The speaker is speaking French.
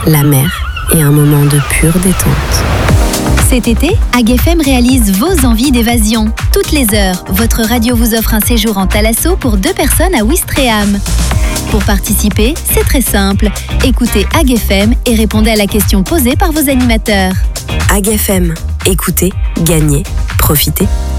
la mer et un moment de pure détente. Cet été, AgFM réalise vos envies d'évasion. Toutes les heures, votre radio vous offre un séjour en Thalasso pour 2 personnes à Ouistreham. Pour participer, c'est très simple. Écoutez AgFM et répondez à la question posée par vos animateurs. AgFM, écoutez, gagnez, profitez.